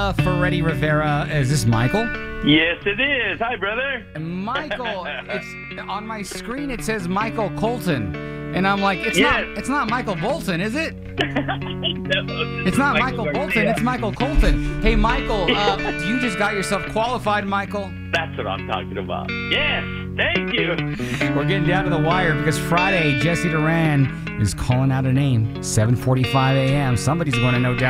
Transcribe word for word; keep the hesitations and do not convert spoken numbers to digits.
uh, Ferretti Rivera. Is this Michael? Yes, it is. Hi, brother. Michael, it's on my screen. It says Michael Colton, and I'm like, it's Yes. not. It's not Michael Bolton, is it? No, It's not Michael Michael, Bolton. Garcia. It's Michael Colton. Hey, Michael, uh, you just got yourself qualified, Michael. That's what I'm talking about. Yes, thank you. We're getting down to the wire because Friday, Jesse Duran is calling out a name. seven forty-five a.m. Somebody's going to know down.